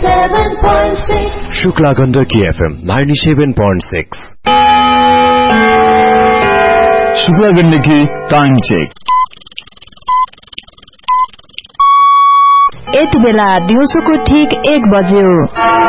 Shukla Gandaki FM 97.6 Shukla Gandaki time check. यति बेला दिउँसोको ठीक 1 बज्यो।